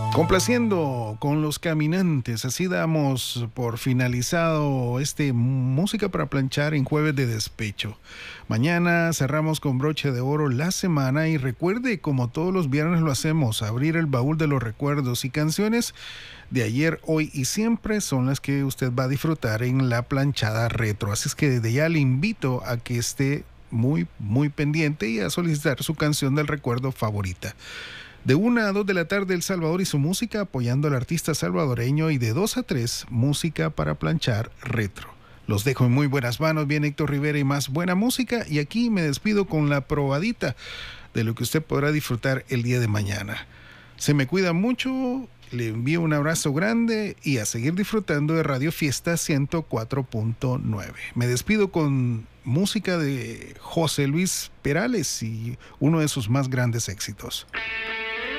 Complaciendo con los caminantes, así damos por finalizado música para planchar en jueves de despecho. Mañana cerramos con broche de oro la semana y recuerde, como todos los viernes lo hacemos, abrir el baúl de los recuerdos y canciones de ayer, hoy y siempre son las que usted va a disfrutar en la planchada retro. Así es que desde ya le invito a que esté muy pendiente y a solicitar su canción del recuerdo favorita. De 1 a 2 de la tarde, El Salvador y su música, apoyando al artista salvadoreño, y de 2 a 3, música para planchar retro. Los dejo en muy buenas manos, bien Héctor Rivera y más buena música, y aquí me despido con la probadita de lo que usted podrá disfrutar el día de mañana. Se me cuida mucho, le envío un abrazo grande y a seguir disfrutando de Radio Fiesta 104.9. Me despido con música de José Luis Perales y uno de sus más grandes éxitos.